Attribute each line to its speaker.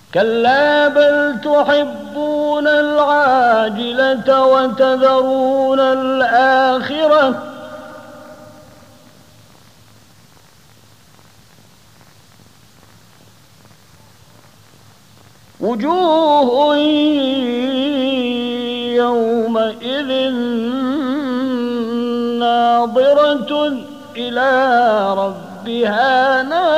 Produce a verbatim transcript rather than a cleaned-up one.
Speaker 1: كلا بل تحبون العاجلة وتذرون الآخرة وجوه يومئذ ناظرة إلى ربها ناظرة